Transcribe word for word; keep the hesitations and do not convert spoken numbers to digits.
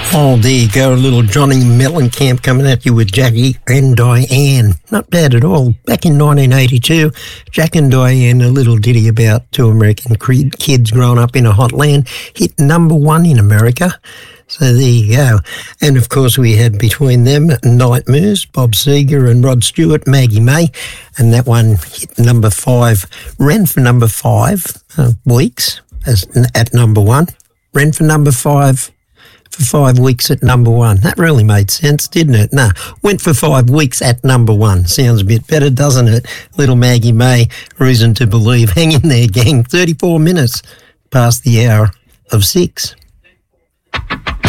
Oh, there you go, a little Johnny Mellencamp coming at you with Jackie and Diane. Not bad at all. Back in nineteen eighty-two, Jack and Diane, a little ditty about two American kids growing up in a hot land, hit number one in America. So there you go. And, of course, we had between them Night Moves, Bob Seger and Rod Stewart, Maggie May, and that one hit number five, ran for number five uh, weeks as at number one, ran for number five for five weeks at number one. That really made sense, didn't it? No, went for five weeks at number one. Sounds a bit better, doesn't it? Little Maggie May, Reason to Believe. Hang in there, gang. thirty-four minutes past the hour of six.